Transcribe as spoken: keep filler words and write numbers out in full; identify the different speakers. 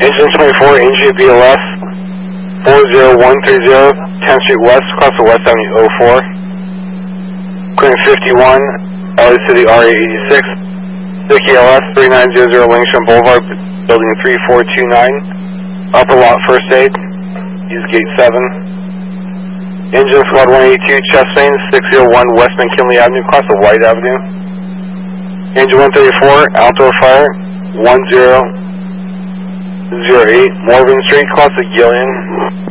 Speaker 1: Engine twenty-four, Engine B L S, four zero one three zero, tenth Street West, across the West Avenue oh four. Clearing fifty-one, L A City R A eighty-six, Vicky L S, three nine zero zero Langstrom Boulevard, building three four two nine, upper lot first aid, use gate seven. Engine Squad one eighty-two, chest main, six zero one West McKinley Avenue, across the White Avenue. Engine one thirty-four, outdoor fire, one zero zero eight Morgan Street, across the Gillian.